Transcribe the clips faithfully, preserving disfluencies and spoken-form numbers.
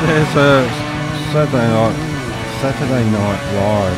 There's a Saturday night, Saturday Night Live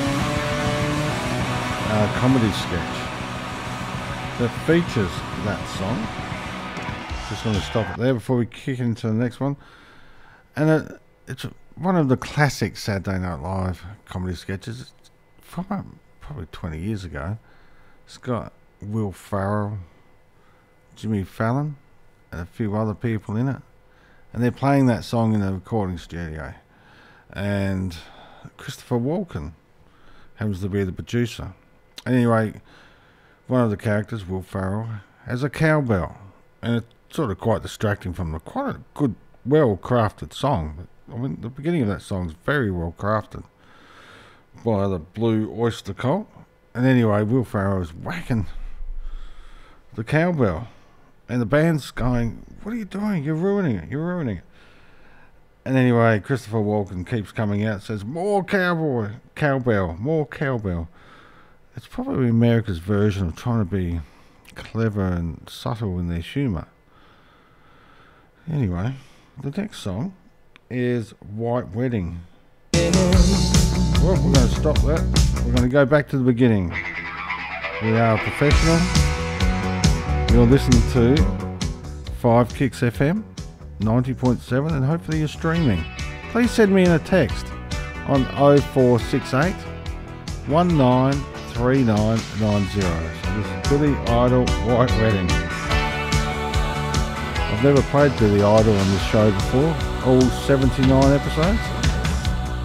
uh, comedy sketch that features that song. Just going to stop it there before we kick into the next one. And it, it's one of the classic Saturday Night Live comedy sketches from uh, probably twenty years ago. It's got Will Ferrell, Jimmy Fallon, and a few other people in it. And they're playing that song in a recording studio. And Christopher Walken happens to be the producer. Anyway, one of the characters, Will Ferrell, has a cowbell. And it's sort of quite distracting from the quite a good, well-crafted song. But, I mean, the beginning of that song is very well crafted by the Blue Oyster Cult. And anyway, Will Ferrell is whacking the cowbell. And the band's going, what are you doing? You're ruining it. You're ruining it. And anyway, Christopher Walken keeps coming out and says, more cowboy, cowbell, more cowbell. It's probably America's version of trying to be clever and subtle in their humour. Anyway, the next song is White Wedding. Well, we're going to stop that. We're going to go back to the beginning. We are professional. You're listening to five Kicks F M, ninety point seven, and hopefully you're streaming. Please send me in a text on oh four six eight, one nine three nine nine zero. So this is Billy Idol, White Wedding. I've never played Billy Idol on this show before, all seventy-nine episodes.